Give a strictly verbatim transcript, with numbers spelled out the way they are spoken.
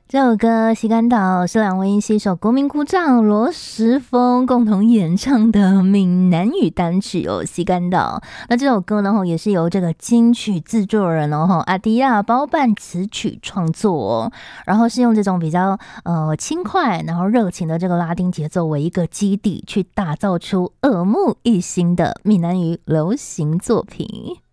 这首歌《西干岛》是两位携手国民鼓掌罗时丰共同演唱的闽南语单曲哦，《西干岛》。那这首歌呢，也是由这个金曲制作人哦阿迪亚包办词曲创作哦，然后是用这种比较呃轻快然后热情的这个拉丁节奏为一个基底，去打造出耳目一新的闽南语流行作品。